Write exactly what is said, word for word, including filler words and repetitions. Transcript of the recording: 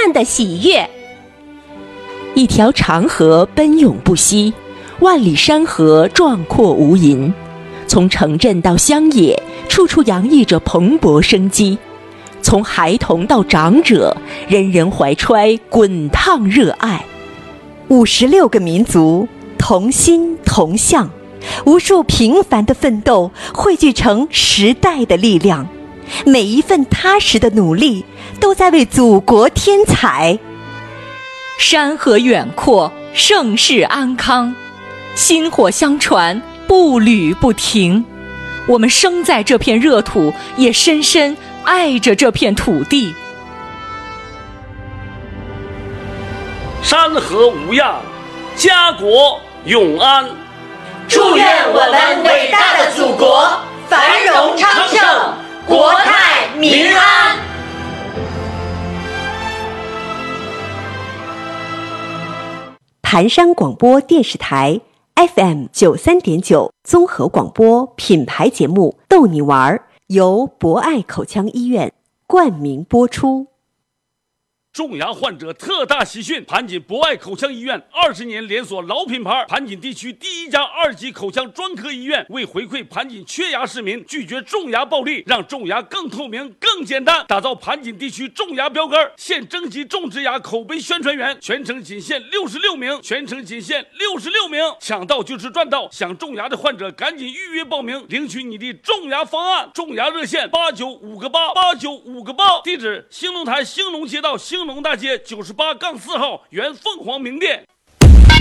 看的喜悦。 一条长河奔涌不息，万里山河壮阔无垠。从城镇到乡野，处处洋溢着蓬勃生机。从孩童到长者，人人怀揣滚烫热爱。 五十六个民族同心同向，无数平凡的奋斗汇聚成时代的力量。每一份踏实的努力，都在为祖国添彩。 山河远阔，盛世安康，薪火相传，步履不停。我们生在这片热土，也深深爱着这片土地。 山河无恙，家国永安。 祝愿我们伟大的祖国繁荣昌盛，国泰民安。 盘山广播电视台 F M 九三点九综合广播品牌节目《逗你玩儿》由博爱口腔医院冠名播出。 种牙患者特大喜讯！盘锦博爱口腔医院二十年连锁老品牌，盘锦地区第一家二级口腔专科医院，为回馈盘锦缺牙市民，拒绝种牙暴利，让种牙更透明、更简单，打造盘锦地区种牙标杆。现征集种植牙口碑宣传员，全程仅限六十六名，全程仅限六十六名，抢到就是赚到！想种牙的患者赶紧预约报名，领取你的种牙方案。种牙热线八九五个八八九五个八，地址兴隆台兴隆街道兴隆大街九十八杠四号原凤凰名店。